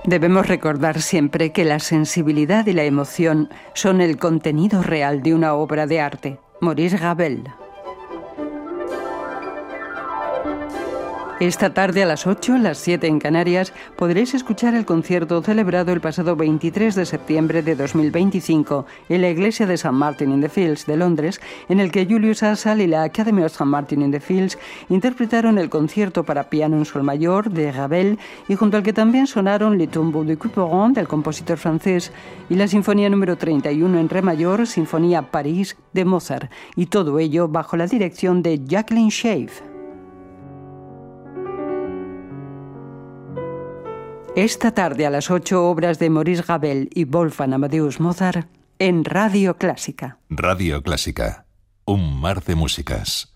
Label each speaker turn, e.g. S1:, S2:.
S1: Debemos recordar siempre que la sensibilidad y la emoción son el contenido real de una obra de arte. Maurice Ravel. Esta tarde a las 8, las 7 en Canarias, podréis escuchar el concierto celebrado el pasado 23 de septiembre de 2025 en la iglesia de St. Martin-in-the-Fields de Londres, en el que Julius Asal y la Academy of St. Martin-in-the-Fields interpretaron el concierto para piano en sol mayor de Ravel y junto al que también sonaron Le Tombeau de Couperin del compositor francés y la Sinfonía número 31 en re mayor, Sinfonía París de Mozart, y todo ello bajo la dirección de Jacqueline Schaef. Esta tarde a las 8, obras de Maurice Ravel y Wolfgang Amadeus Mozart en Radio Clásica.
S2: Radio Clásica, un mar de músicas.